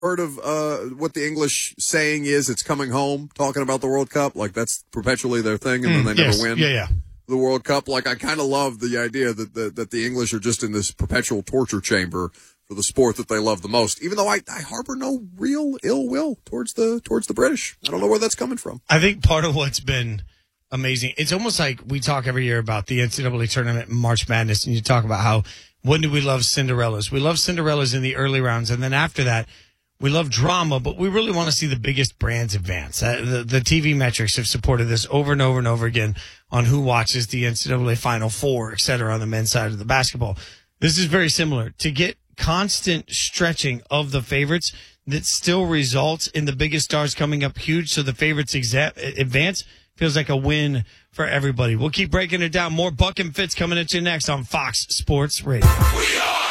heard of what the English saying is? It's coming home, talking about the World Cup. Like, that's perpetually their thing, and then they never win the World Cup. Like, I kind of love the idea that the English are just in this perpetual torture chamber for the sport that they love the most, even though I harbor no real ill will towards the British. I don't know where that's coming from. I think part of what's been amazing, it's almost like we talk every year about the NCAA tournament and March Madness, and you talk about how, when do we love Cinderellas? We love Cinderellas in the early rounds, and then after that, we love drama, but we really want to see the biggest brands advance. The TV metrics have supported this over and over and over again on who watches the NCAA Final Four, et cetera, on the men's side of the basketball. This is very similar. To get constant stretching of the favorites that still results in the biggest stars coming up huge, so the favorites advance, feels like a win for everybody. We'll keep breaking it down. More Buck and Fitz coming at you next on Fox Sports Radio. We are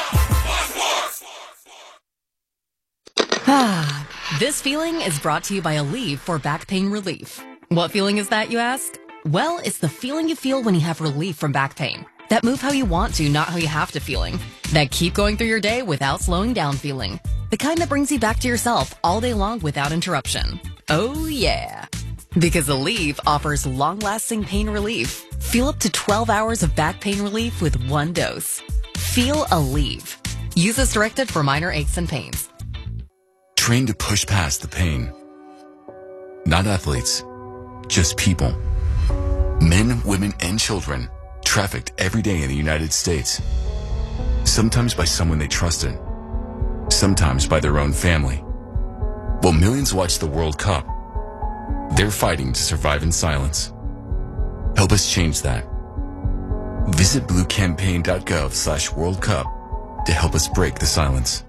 This feeling is brought to you by Aleve for back pain relief. What feeling is that, you ask? Well, it's the feeling you feel when you have relief from back pain. That move how you want to, not how you have to feeling. That keep going through your day without slowing down feeling. The kind that brings you back to yourself all day long without interruption. Oh, yeah. Because Aleve offers long-lasting pain relief. Feel up to 12 hours of back pain relief with one dose. Feel Aleve. Use as directed for minor aches and pains. Trained to push past the pain. Not athletes, just people. Men, women, and children trafficked every day in the United States. Sometimes by someone they trusted. Sometimes by their own family. While millions watch the World Cup, they're fighting to survive in silence. Help us change that. Visit bluecampaign.gov/World Cup to help us break the silence.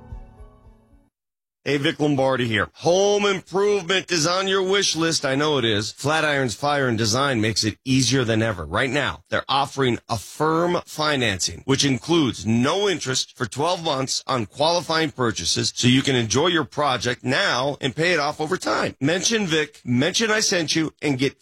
Hey, Vic Lombardi here. Home improvement is on your wish list. I know it is. Flatiron's Fire and Design makes it easier than ever. Right now, they're offering Affirm financing, which includes no interest for 12 months on qualifying purchases, so you can enjoy your project now and pay it off over time. Mention Vic, mention I sent you, and get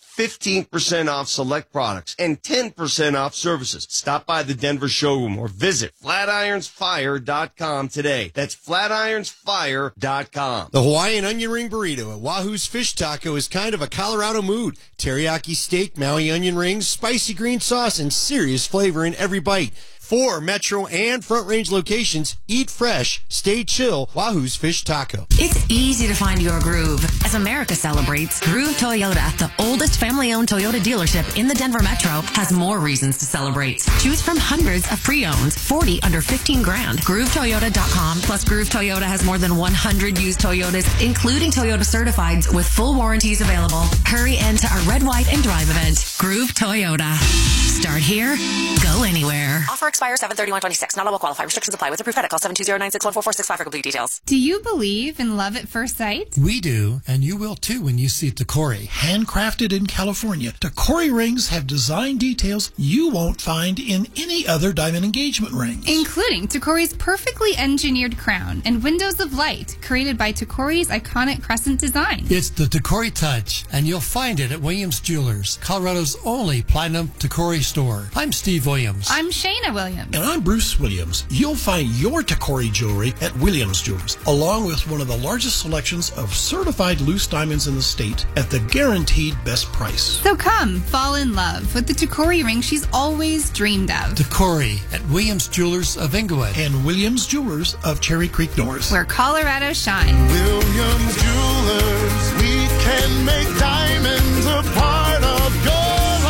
15% off select products and 10% off services. Stop by the Denver showroom or visit flatironsfire.com today. That's flatironsfire.com. The Hawaiian onion ring burrito at Wahoo's Fish Taco is kind of a Colorado mood. Teriyaki steak, Maui onion rings, spicy green sauce, and serious flavor in every bite. 4 Metro and Front Range locations. Eat fresh, stay chill. Wahoo's Fish Taco. It's easy to find your groove. As America celebrates, Groove Toyota, the oldest family-owned Toyota dealership in the Denver Metro, has more reasons to celebrate. Choose from hundreds of pre-owns, 40 under 15 grand. GrooveToyota.com. Plus, Groove Toyota has more than 100 used Toyotas, including Toyota Certifieds, with full warranties available. Hurry into our Red, White, and Drive event. Groove Toyota. Start here, go anywhere. Offer expires 7/31/26. Not all will qualify. Restrictions apply. With approved credit, call 720-961-4465 for complete details. Do you believe in love at first sight? We do, and you will too when you see Tacori. Handcrafted in California, Tacori rings have design details you won't find in any other diamond engagement ring. Including Tacori's perfectly engineered crown and windows of light, created by Tacori's iconic crescent design. It's the Tacori touch, and you'll find it at Williams Jewelers, Colorado's only platinum Tacori store. I'm Steve Williams. I'm Shayna Williams. And I'm Bruce Williams. You'll find your Tacori jewelry at Williams Jewelers, along with one of the largest selections of certified loose diamonds in the state at the guaranteed best price. So come, fall in love with the Tacori ring she's always dreamed of. Tacori at Williams Jewelers of Inglewood and Williams Jewelers of Cherry Creek North, where Colorado shines. Williams Jewelers, we can make diamonds a part of your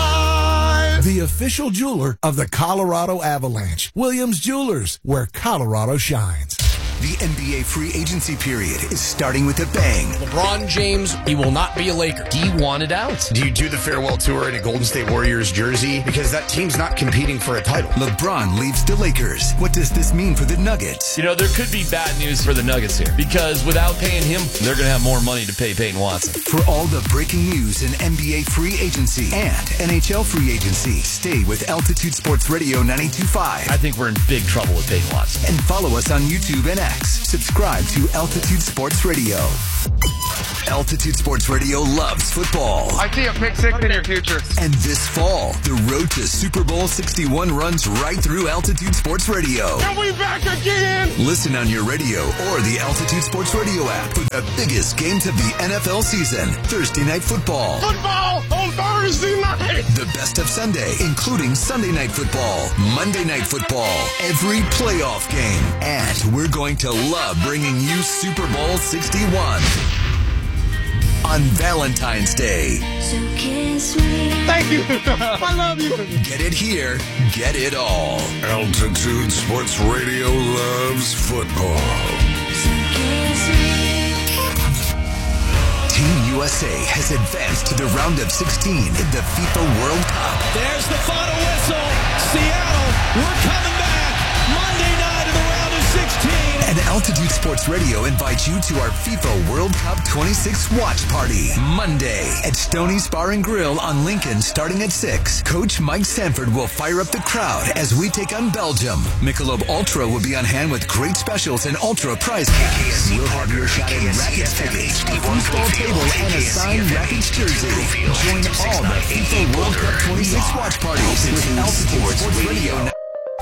life. The official jeweler of the Colorado Avalanche. Williams Jewelers, where Colorado shines. The NBA free agency period is starting with a bang. LeBron James, he will not be a Laker. He wanted out. Do you do the farewell tour in a Golden State Warriors jersey? Because that team's not competing for a title. LeBron leaves the Lakers. What does this mean for the Nuggets? You know, there could be bad news for the Nuggets here. Because without paying him, they're going to have more money to pay Peyton Watson. For all the breaking news in NBA free agency and NHL free agency, stay with Altitude Sports Radio 92.5. I think we're in big trouble with Peyton Watson. And follow us on YouTube and X. Subscribe to Altitude Sports Radio. Altitude Sports Radio loves football. I see a pick six in your future. And this fall, the road to Super Bowl 61 runs right through Altitude Sports Radio. Are we back again? Listen on your radio or the Altitude Sports Radio app for the biggest games of the NFL season. Thursday Night Football. Football on Thursday night. The best of Sunday, including Sunday Night Football, Monday Night Football, every playoff game. And we're going to love bringing you Super Bowl 61 on Valentine's Day. So kiss me. Thank you. I love you. Get it here, get it all. Altitude Sports Radio loves football. So kiss me. Team USA has advanced to the round of 16 in the FIFA World Cup. There's the final whistle. Seattle, we're coming back. Monday night in the round of 16. And Altitude Sports Radio invites you to our FIFA World Cup 26 watch party. Monday at Stoney's Bar and Grill on Lincoln starting at 6. Coach Mike Sanford will fire up the crowd as we take on Belgium. Michelob Ultra will be on hand with great specials and ultra prize packs. We'll have your shot at Rackets tickets, a foosball table, and a signed Rackets jersey. Join all the FIFA World Cup 26 watch parties with Altitude Sports Radio.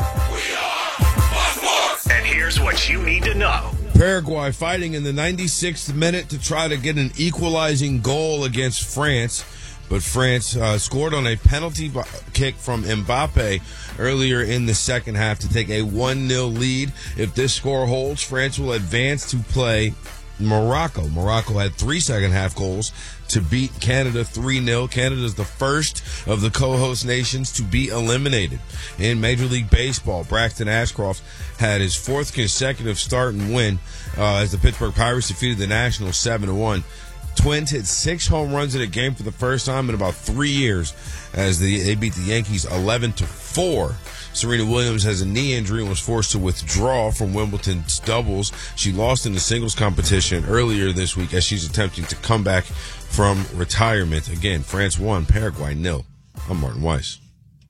And here's what you need to know. Paraguay fighting in the 96th minute to try to get an equalizing goal against France. But France scored on a penalty kick from Mbappe earlier in the second half to take a 1-0 lead. If this score holds, France will advance to play Morocco. Morocco had 3 second-half goals to beat Canada 3-0. Canada is the first of the co-host nations to be eliminated. In Major League Baseball, Braxton Ashcroft had his 4th consecutive start and win as the Pittsburgh Pirates defeated the Nationals 7-1. Twins hit 6 home runs in a game for the first time in about 3 years as they beat the Yankees 11-4. Serena Williams has a knee injury and was forced to withdraw from Wimbledon's doubles. She lost in the singles competition earlier this week as she's attempting to come back from retirement. Again, France 1, Paraguay 0. I'm Martin Weiss.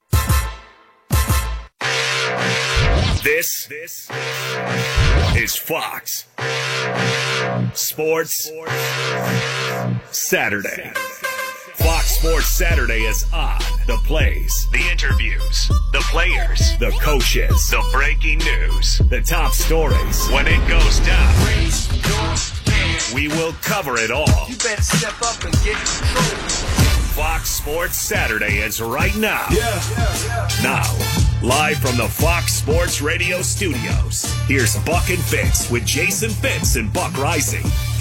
This is Fox Sports Saturday. Fox Sports Saturday is on. The plays, the interviews, the players, the coaches, the breaking news, the top stories. When it goes down, we will cover it all. You better step up and get control. Fox Sports Saturday is right now. Now, live from the Fox Sports Radio studios, here's Buck and Fitz with Jason Fitz and Buck Rising.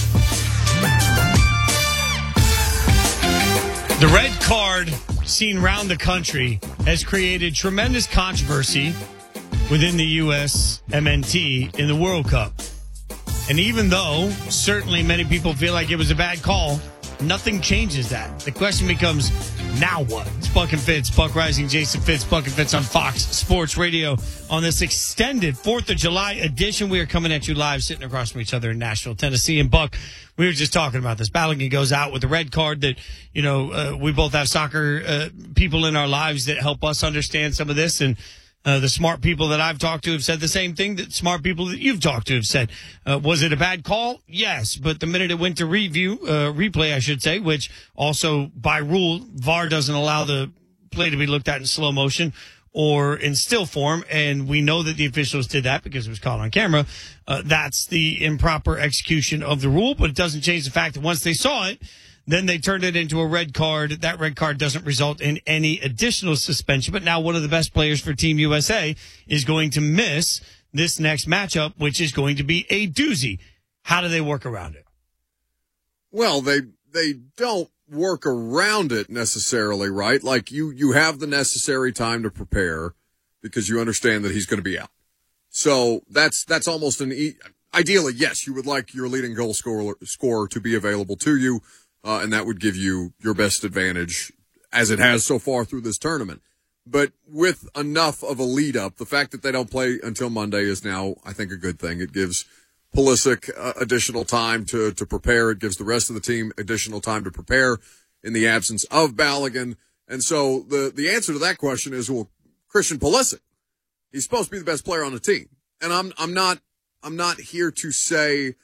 The red card seen around the country has created tremendous controversy within the U.S. MNT in the World Cup. And even though certainly many people feel like it was a bad call, nothing changes that. The question becomes, now what? It's Buck and Fitz, Buck Rising, Jason Fitz, Buck and Fitz on Fox Sports Radio on this extended 4th of July edition. We are coming at you live, sitting across from each other in Nashville, Tennessee. And Buck, we were just talking about this. Balogun goes out with the red card that, we both have soccer people in our lives that help us understand some of this. And the smart people that I've talked to have said the same thing that smart people that you've talked to have said. Was it a bad call? Yes. But the minute it went to replay, I should say, which also by rule, VAR doesn't allow the play to be looked at in slow motion or in still form. And we know that the officials did that because it was caught on camera. That's the improper execution of the rule, but it doesn't change the fact that once they saw it, then they turned it into a red card. That red card doesn't result in any additional suspension. But now one of the best players for Team USA is going to miss this next matchup, which is going to be a doozy. How do they work around it? Well, they don't work around it necessarily, right? Like you have the necessary time to prepare because you understand that he's going to be out. So that's almost ideally, yes, you would like your leading goal scorer to be available to you. And that would give you your best advantage, as it has so far through this tournament. But with enough of a lead up, the fact that they don't play until Monday is now, I think, a good thing. It gives Pulisic additional time to prepare. It gives the rest of the team additional time to prepare in the absence of Balogun. And so the answer to that question is, well, Christian Pulisic. He's supposed to be the best player on the team. And I'm not here to say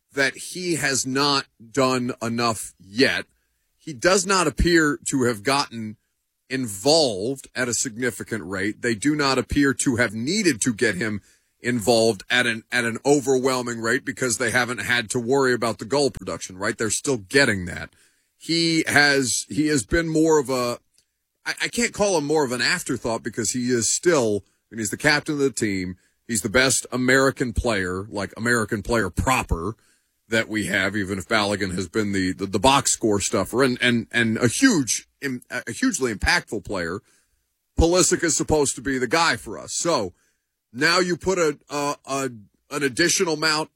that he has not done enough yet. He does not appear to have gotten involved at a significant rate. They do not appear to have needed to get him involved at an overwhelming rate because they haven't had to worry about the goal production, right? They're still getting that. He has been more of a, I can't call him more of an afterthought because he is still, and he's the captain of the team. He's the best American player, like American player proper, that we have, even if Balogun has been the box score stuffer and a hugely impactful player. Pulisic is supposed to be the guy for us. So now you put an additional amount,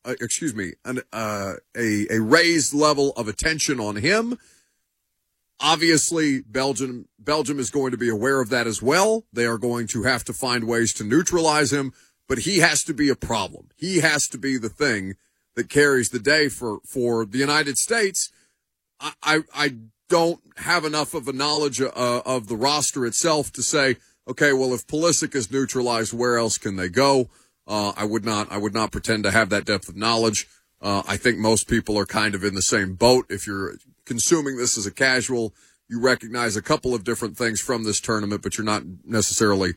a raised level of attention on him. Obviously, Belgium is going to be aware of that as well. They are going to have to find ways to neutralize him, but he has to be a problem. He has to be the thing that carries the day for the United States. I don't have enough of a knowledge of the roster itself to say, okay, well, if Pulisic is neutralized, where else can they go? I would not pretend to have that depth of knowledge. I think most people are kind of in the same boat. If you're consuming this as a casual, you recognize a couple of different things from this tournament, but you're not necessarily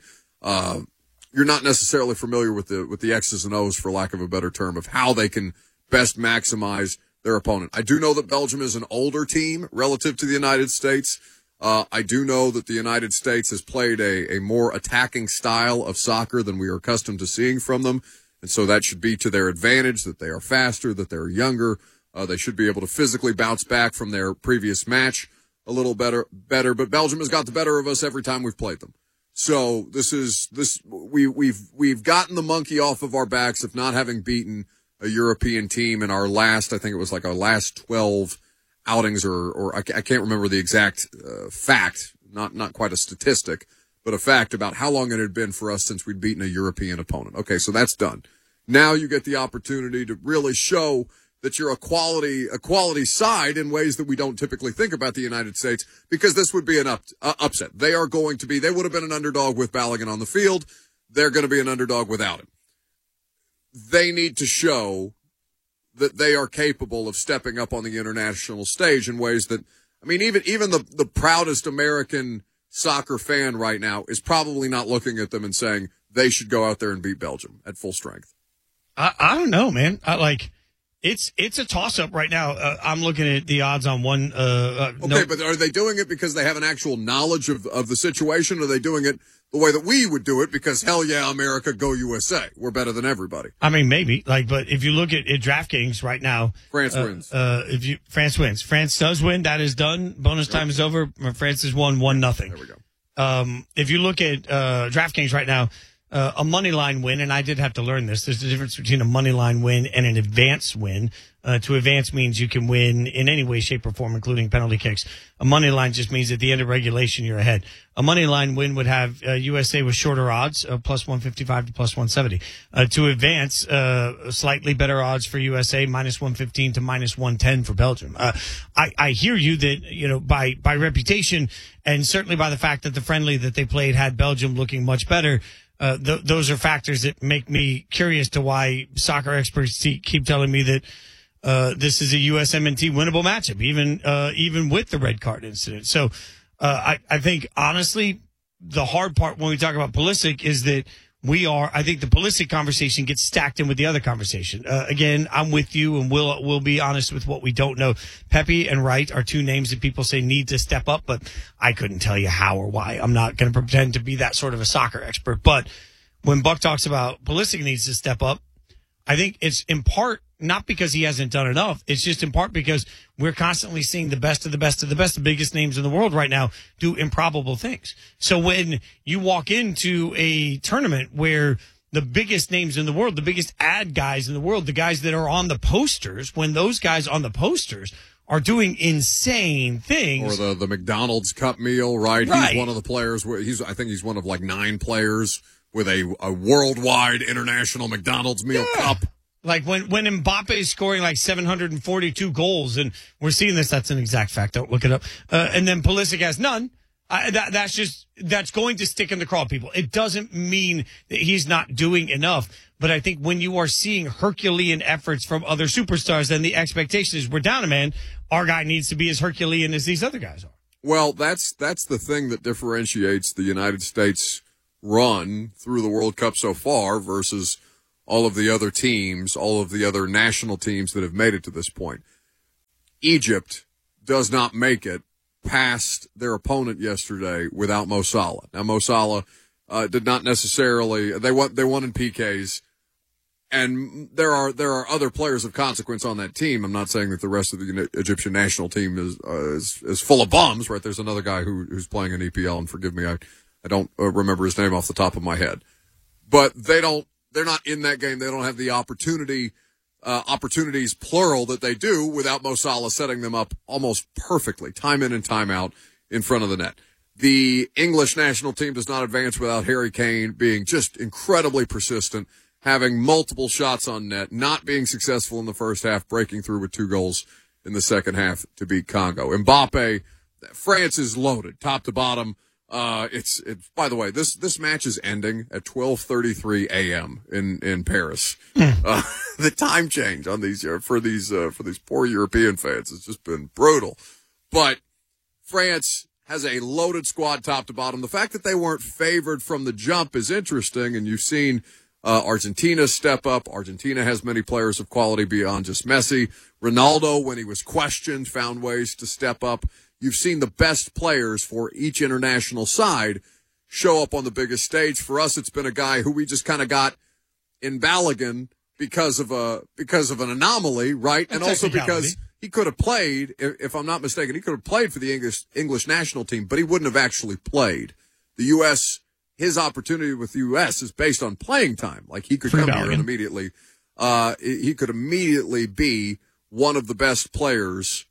familiar with the X's and O's, for lack of a better term, of how they can best maximize their opponent. I do know that Belgium is an older team relative to the United States. I do know that the United States has played a more attacking style of soccer than we are accustomed to seeing from them. And so that should be to their advantage, that they are faster, that they're younger. They should be able to physically bounce back from their previous match a little better. But Belgium has got the better of us every time we've played them. So we've gotten the monkey off of our backs of not having beaten a European team in our last, I think it was like our last 12 outings, or I can't remember the exact fact, not quite a statistic, but a fact about how long it had been for us since we'd beaten a European opponent. Okay, so that's done. Now you get the opportunity to really show that you're a quality side in ways that we don't typically think about the United States, because this would be an upset. They would have been an underdog with Balogun on the field. They're going to be an underdog without him. They need to show that they are capable of stepping up on the international stage in ways that, I mean, even the proudest American soccer fan right now is probably not looking at them and saying they should go out there and beat Belgium at full strength. I don't know, man. It's a toss-up right now. I'm looking at the odds on one. But are they doing it because they have an actual knowledge of the situation? Or are they doing it the way that we would do it because, hell yeah, America, go USA. We're better than everybody. I mean, maybe. But if you look at DraftKings right now. France wins. France wins. France does win. That is done. Bonus time is over. France has won 1-0. There we go. If you look at DraftKings right now, a money line win, and I did have to learn this. There's a difference between a money line win and an advance win. To advance means you can win in any way, shape, or form, including penalty kicks. A money line just means at the end of regulation, you're ahead. A money line win would have USA with shorter odds, plus 155 to plus 170. To advance, slightly better odds for USA, minus 115 to minus 110 for Belgium. I hear you that, by reputation, and certainly by the fact that the friendly that they played had Belgium looking much better. Those are factors that make me curious to why soccer experts keep telling me that this is a USMNT winnable matchup, even with the red card incident. So I think, honestly, the hard part when we talk about Pulisic is that I think the Pulisic conversation gets stacked in with the other conversation. Again, I'm with you, and we'll be honest with what we don't know. Pepe and Wright are two names that people say need to step up, but I couldn't tell you how or why. I'm not going to pretend to be that sort of a soccer expert. But when Buck talks about Pulisic needs to step up, I think it's in part not because he hasn't done enough. It's just in part because we're constantly seeing the best of the best of the best, the biggest names in the world right now do improbable things. So when you walk into a tournament where the biggest names in the world, the biggest ad guys in the world, the guys that are on the posters, when those guys on the posters are doing insane things. Or the McDonald's Cup meal, right? He's one of the players. I think he's one of like 9 players with a worldwide international McDonald's meal cup. Like when Mbappe is scoring like 742 goals, and we're seeing this, that's an exact fact, don't look it up. And then Pulisic has none. That's going to stick in the craw of people. It doesn't mean that he's not doing enough. But I think when you are seeing Herculean efforts from other superstars, then the expectation is we're down a man. Our guy needs to be as Herculean as these other guys are. Well, that's the thing that differentiates the United States run through the World Cup so far versus all of the other teams, all of the other national teams that have made it to this point. Egypt does not make it past their opponent yesterday without Mo Salah. Now, Mo Salah did not necessarily. They won in PKs, and there are other players of consequence on that team. I'm not saying that the rest of the Egyptian national team is full of bums. Right? There's another guy who's playing in EPL, and forgive me, I don't remember his name off the top of my head. But they're not in that game. They don't have the opportunities plural that they do without Mo Salah setting them up almost perfectly, time in and time out in front of the net. The English national team does not advance without Harry Kane being just incredibly persistent, having multiple shots on net, not being successful in the first half, breaking through with 2 goals in the second half to beat Congo. Mbappe, France is loaded, top to bottom. It's by the way, this match is ending at 12:33 a.m. in Paris. The time change on these for these poor European fans has just been brutal. But France has a loaded squad top to bottom. The fact that they weren't favored from the jump is interesting, and you've seen Argentina step up. Argentina has many players of quality beyond just Messi. Ronaldo, when he was questioned, found ways to step up. You've seen the best players for each international side show up on the biggest stage. For us, it's been a guy who we just kind of got in Balogun because of an anomaly, right? And also because he could have played, if I'm not mistaken, he could have played for the English national team, but he wouldn't have actually played. The U.S., his opportunity with the U.S. is based on playing time. Like he could come here and immediately, he could immediately be one of the best players,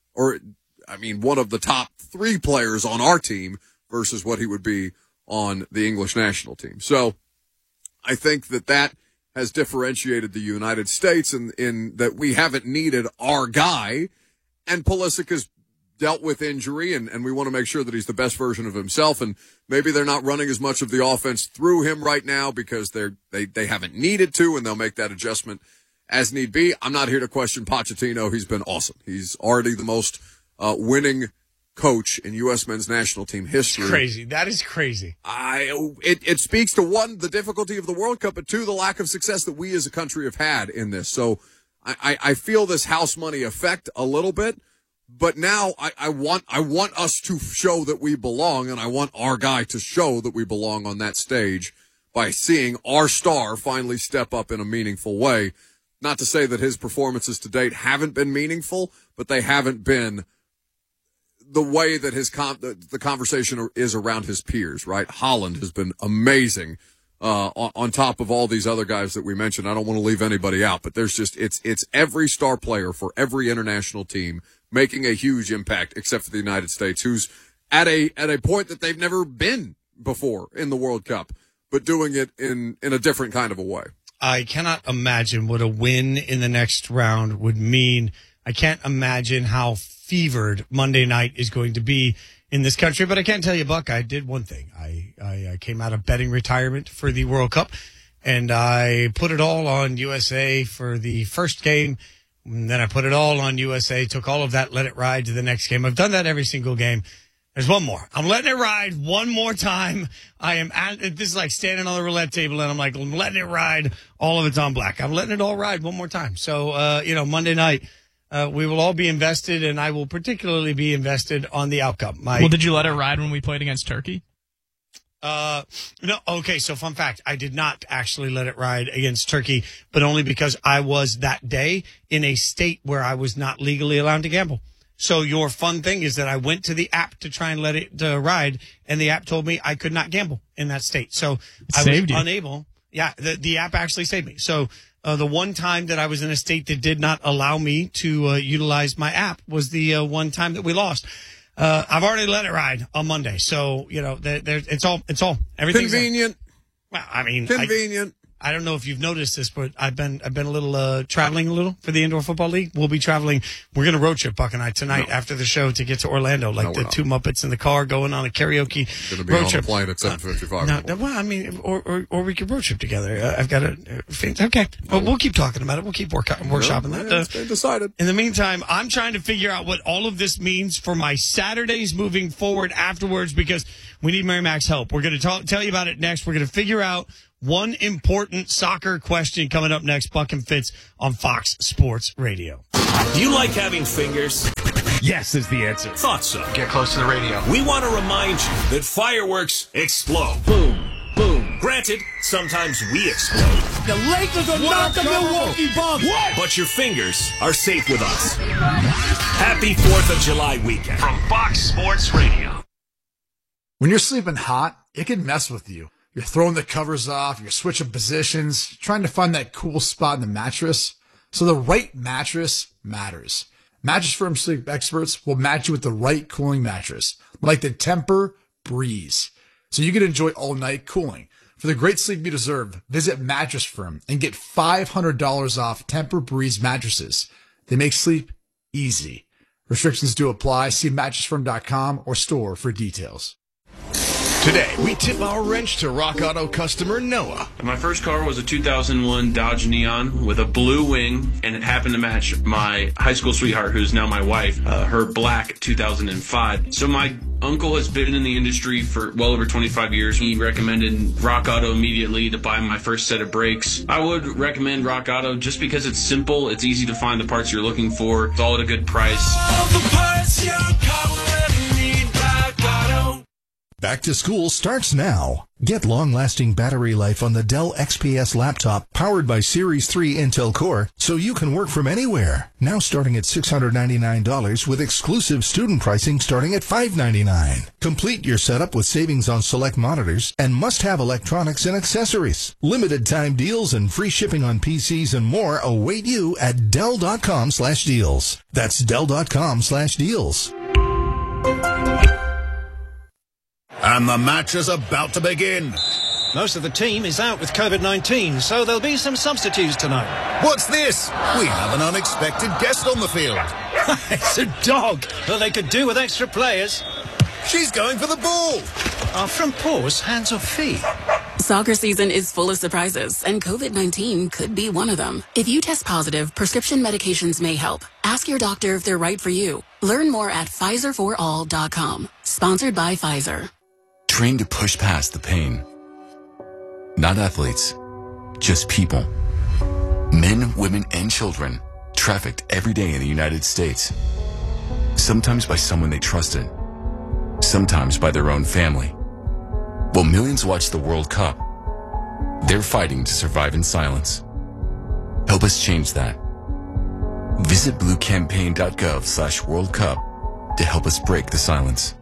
one of the top 3 players on our team versus what he would be on the English national team. So I think that has differentiated the United States in that we haven't needed our guy, and Pulisic has dealt with injury, and we want to make sure that he's the best version of himself, and maybe they're not running as much of the offense through him right now because they haven't needed to, and they'll make that adjustment as need be. I'm not here to question Pochettino. He's been awesome. He's already the most winning coach in U.S. men's national team history. It's crazy. That is crazy. It speaks to, 1, the difficulty of the World Cup, but 2, the lack of success that we as a country have had in this. So I feel this house money effect a little bit, but now I want us to show that we belong, and I want our guy to show that we belong on that stage by seeing our star finally step up in a meaningful way. Not to say that his performances to date haven't been meaningful, but they haven't been the way that the conversation is around his peers, right? Haaland has been amazing on top of all these other guys that we mentioned. I don't want to leave anybody out, but there's just it's every star player for every international team making a huge impact, except for the United States, who's at a point that they've never been before in the World Cup, but doing it in a different kind of a way. I cannot imagine what a win in the next round would mean. I can't imagine how fevered Monday night is going to be in this country. But I can tell you, Buck, I did one thing. I came out of betting retirement for the World Cup, and I put it all on USA for the first game. And then I put it all on USA, took all of that, let it ride to the next game. I've done that every single game. There's one more. I'm letting it ride one more time. This is like standing on the roulette table, and I'm letting it ride. All of it's on black. I'm letting it all ride one more time. So, Monday night, we will all be invested, and I will particularly be invested on the outcome. Did you let it ride when we played against Turkey? No. Okay. So fun fact, I did not actually let it ride against Turkey, but only because I was that day in a state where I was not legally allowed to gamble. So your fun thing is that I went to the app to try and let it ride, and the app told me I could not gamble in that state. So I was unable. Yeah, the app actually saved me. So the one time that I was in a state that did not allow me to utilize my app was the one time that we lost. I've already let it ride on Monday. So, it's all everything's convenient. Well, I mean, convenient. I don't know if you've noticed this, but I've been a little traveling a little for the Indoor Football League. We'll be traveling. We're going to road trip, Buck and I, tonight after the show to get to Orlando. Like the two Muppets in the car going on a karaoke going to be road on trip. the plane at 7:55. Well, I mean, or we could road trip together. I've got okay. Well, we'll keep talking about it. We'll keep workshopping that. It's been decided. In the meantime, I'm trying to figure out what all of this means for my Saturdays moving forward afterwards, because we need Mary Mac's help. We're going to tell you about it next. We're going to figure out one important soccer question coming up next. Buck and Fitz on Fox Sports Radio. Do you like having fingers? Yes is the answer. Thought so. Get close to the radio. We want to remind you that fireworks explode. Boom, boom. Granted, sometimes we explode. The Lakers are not the Milwaukee Bucks. What? But your fingers are safe with us. Happy 4th of July weekend from Fox Sports Radio. When you're sleeping hot, it can mess with you. You're throwing the covers off, you're switching positions, trying to find that cool spot in the mattress. So the right mattress matters. Mattress Firm sleep experts will match you with the right cooling mattress, like the Tempur-Breeze, so you can enjoy all-night cooling. For the great sleep you deserve, visit Mattress Firm and get $500 off Tempur-Breeze mattresses. They make sleep easy. Restrictions do apply. See mattressfirm.com or store for details. Today, we tip our wrench to Rock Auto customer Noah. My first car was a 2001 Dodge Neon with a blue wing, and it happened to match my high school sweetheart, who's now my wife, her black 2005. So my uncle has been in the industry for well over 25 years. He recommended Rock Auto immediately to buy my first set of brakes. I would recommend Rock Auto just because it's simple, it's easy to find the parts you're looking for, it's all at a good price. All the parts your car will ever need, Rock Auto. Back to school starts now. Get long-lasting battery life on the Dell XPS laptop powered by Series 3 Intel Core so you can work from anywhere. Now starting at $699 with exclusive student pricing starting at $599. Complete your setup with savings on select monitors and must-have electronics and accessories. Limited time deals and free shipping on PCs and more await you at Dell.com/deals. That's Dell.com/deals. And the match is about to begin. Most of the team is out with COVID-19, so there'll be some substitutes tonight. What's this? We have an unexpected guest on the field. It's a dog. Well, they could do with extra players. She's going for the ball. Are front paws hands or feet? Soccer season is full of surprises, and COVID-19 could be one of them. If you test positive, prescription medications may help. Ask your doctor if they're right for you. Learn more at PfizerForAll.com. Sponsored by Pfizer. Trained to push past the pain. Not athletes, just people. Men, women, and children trafficked every day in the United States. Sometimes by someone they trusted. Sometimes by their own family. While millions watch the World Cup, they're fighting to survive in silence. Help us change that. Visit bluecampaign.gov/World Cup to help us break the silence.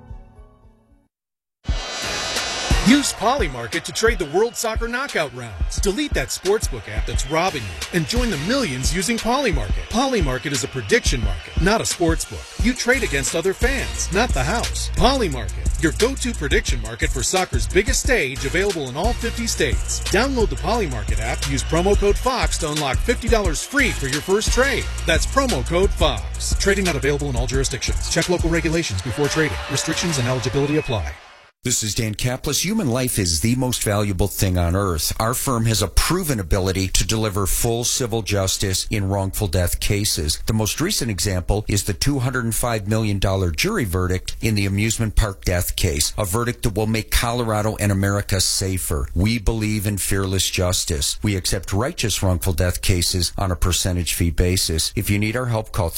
Use Polymarket to trade the World Soccer Knockout rounds. Delete that sportsbook app that's robbing you and join the millions using Polymarket. Polymarket is a prediction market, not a sportsbook. You trade against other fans, not the house. Polymarket, your go-to prediction market for soccer's biggest stage, available in all 50 states. Download the Polymarket app, use promo code FOX to unlock $50 free for your first trade. That's promo code FOX. Trading not available in all jurisdictions. Check local regulations before trading. Restrictions and eligibility apply. This is Dan Kaplis. Human life is the most valuable thing on earth. Our firm has a proven ability to deliver full civil justice in wrongful death cases. The most recent example is the $205 million jury verdict in the amusement park death case, a verdict that will make Colorado and America safer. We believe in fearless justice. We accept righteous wrongful death cases on a percentage fee basis. If you need our help, call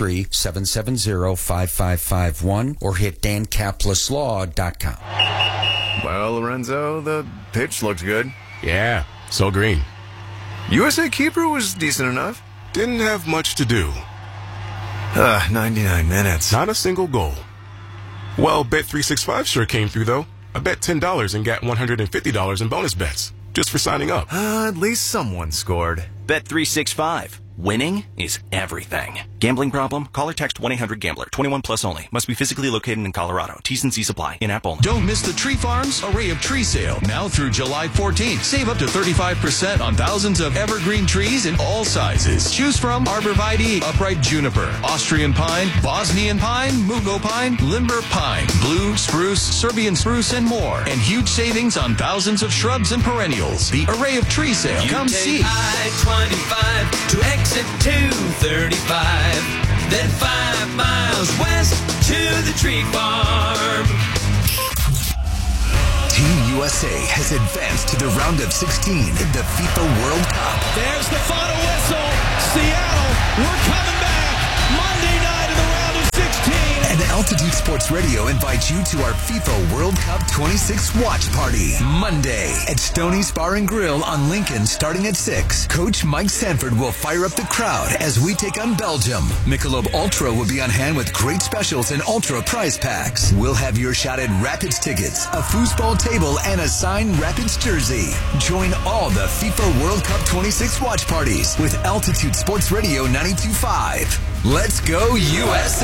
303-770-5551 or hit dankapleslaw.com. Well, Lorenzo, the pitch looked good. Yeah, so green. USA keeper was decent enough. Didn't have much to do. 99 minutes. Not a single goal. Well, Bet365 sure came through, though. I bet $10 and got $150 in bonus bets, just for signing up. At least someone scored. Bet365. winning is everything. Gambling problem? Call or text 1-800-GAMBLER. 21 plus only. Must be physically located in Colorado. T's and C's apply. In-app only. Don't miss the Tree Farms Array of Tree Sale. Now through July 14th. Save up to 35% on thousands of evergreen trees in all sizes. Choose from arborvitae, upright juniper, Austrian pine, Bosnian pine, mugo pine, limber pine, blue, spruce, Serbian spruce, and more. And huge savings on thousands of shrubs and perennials. The Array of Tree Sale. Come see. I-25 to exit 235, then 5 miles west to the Tree Farm. Team USA has advanced to the round of 16 in the FIFA World Cup. There's the final whistle. Seattle, we're coming back. Monday night in the round of 16. And Altitude Sports Radio invites you to our FIFA World Cup 26 watch party. Monday at Stoney's Bar and Grill on Lincoln starting at 6. Coach Mike Sanford will fire up the crowd as we take on Belgium. Michelob Ultra will be on hand with great specials and Ultra prize packs. We'll have your shot at Rapids tickets, a foosball table, and a signed Rapids jersey. Join all the FIFA World Cup 26 watch parties with Altitude Sports Radio 92.5. Let's go USA!